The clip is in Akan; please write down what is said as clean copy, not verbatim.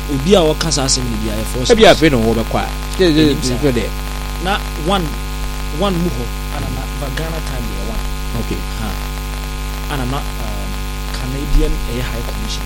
obi a wɔka saa asɛm no bia yɛ force ebi afi no wo bɛkɔ a de na one mu hɔ ana na Ghana time yɛ one okay ana na Canadian high commission